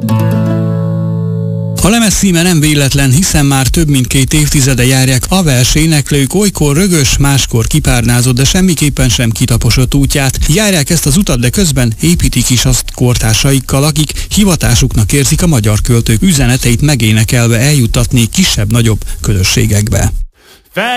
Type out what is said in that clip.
A lemez címe nem véletlen, hiszen már több mint 2 évtizede járják a verséneklők olykor rögös, máskor kipárnázott, de semmiképpen sem kitaposott útját. Járják ezt az utat, de közben építik is azt kortársaikkal, akik hivatásuknak érzik a magyar költők üzeneteit megénekelve eljuttatni kisebb-nagyobb közösségekbe.